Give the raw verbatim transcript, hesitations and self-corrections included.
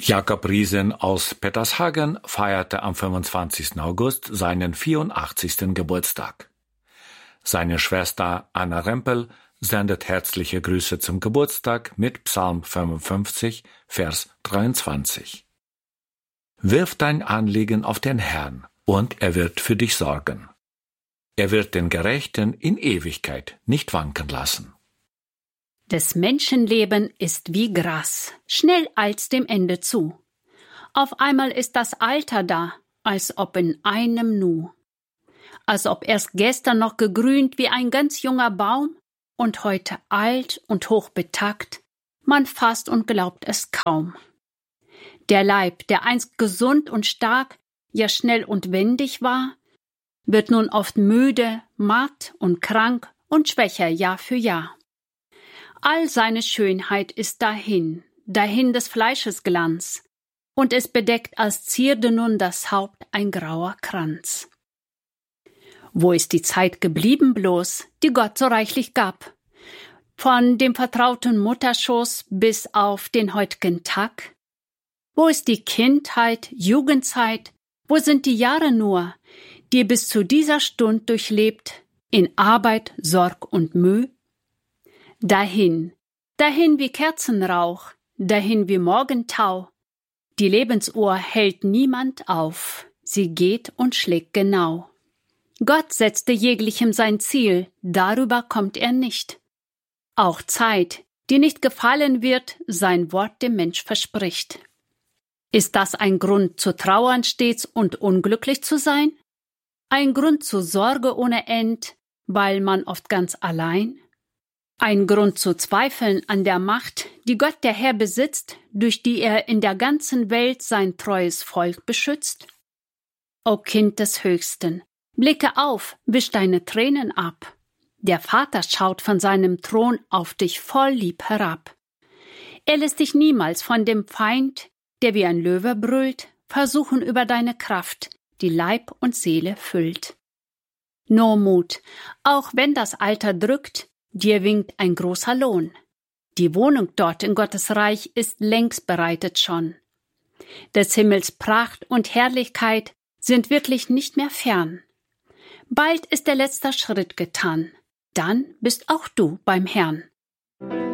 Jakob Riesen aus Pettershagen feierte am fünfundzwanzigsten August seinen vierundachtzigsten Geburtstag. Seine Schwester Anna Rempel sendet herzliche Grüße zum Geburtstag mit Psalm fünfundfünfzig, Vers dreiundzwanzig. Wirf dein Anliegen auf den Herrn, und er wird für dich sorgen. Er wird den Gerechten in Ewigkeit nicht wanken lassen. Des Menschenleben ist wie Gras, schnell eilt's dem Ende zu. Auf einmal ist das Alter da, als ob in einem Nu. Als ob erst gestern noch gegrünt wie ein ganz junger Baum und heute alt und hochbetagt, man fasst und glaubt es kaum. Der Leib, der einst gesund und stark, ja schnell und wendig war, wird nun oft müde, matt und krank und schwächer Jahr für Jahr. All seine Schönheit ist dahin, dahin des Fleisches Glanz, und es bedeckt als Zierde nun das Haupt ein grauer Kranz. Wo ist die Zeit geblieben bloß, die Gott so reichlich gab? Von dem vertrauten Mutterschoß bis auf den heutigen Tag? Wo ist die Kindheit, Jugendzeit, wo sind die Jahre nur, die bis zu dieser Stund durchlebt, in Arbeit, Sorg und Müh? Dahin, dahin wie Kerzenrauch, dahin wie Morgentau. Die Lebensuhr hält niemand auf, sie geht und schlägt genau. Gott setzte jeglichem sein Ziel, darüber kommt er nicht. Auch Zeit, die nicht gefallen wird, sein Wort dem Mensch verspricht. Ist das ein Grund zu trauern stets und unglücklich zu sein? Ein Grund zu Sorge ohne End, weil man oft ganz allein? Ein Grund zu zweifeln an der Macht, die Gott der Herr besitzt, durch die er in der ganzen Welt sein treues Volk beschützt? O Kind des Höchsten, blicke auf, wisch deine Tränen ab. Der Vater schaut von seinem Thron auf dich voll Lieb herab. Er lässt dich niemals von dem Feind, der wie ein Löwe brüllt, versuchen über deine Kraft, die Leib und Seele füllt. Nur Mut, auch wenn das Alter drückt, dir winkt ein großer Lohn. Die Wohnung dort in Gottes Reich ist längst bereitet schon. Des Himmels Pracht und Herrlichkeit sind wirklich nicht mehr fern. Bald ist der letzte Schritt getan, dann bist auch du beim Herrn.